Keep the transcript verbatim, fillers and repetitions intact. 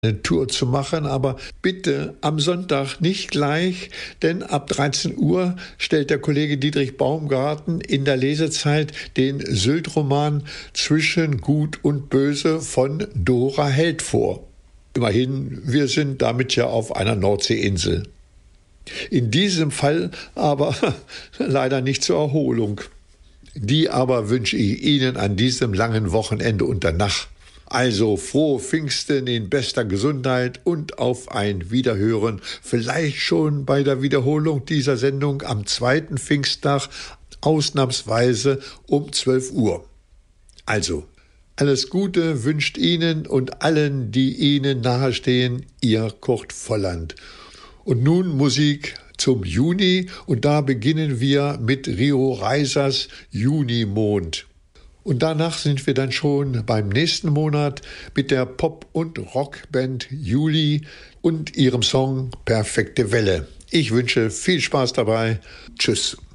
eine Tour zu machen, aber bitte am Sonntag nicht gleich, denn ab dreizehn Uhr stellt der Kollege Dietrich Baumgarten in der Lesezeit den Sylt-Roman Zwischen Gut und Böse von Dora Held vor. Immerhin, wir sind damit ja auf einer Nordseeinsel. In diesem Fall aber leider nicht zur Erholung. Die aber wünsche ich Ihnen an diesem langen Wochenende unter Nacht. Also frohe Pfingsten in bester Gesundheit und auf ein Wiederhören, vielleicht schon bei der Wiederholung dieser Sendung am zweiten Pfingsttag, ausnahmsweise um zwölf Uhr. Also, alles Gute wünscht Ihnen und allen, die Ihnen nahestehen, Ihr Kurt Volland. Und nun Musik zum Juni und da beginnen wir mit Rio Reisers Junimond. Und danach sind wir dann schon beim nächsten Monat mit der Pop- und Rockband Juli und ihrem Song Perfekte Welle. Ich wünsche viel Spaß dabei. Tschüss.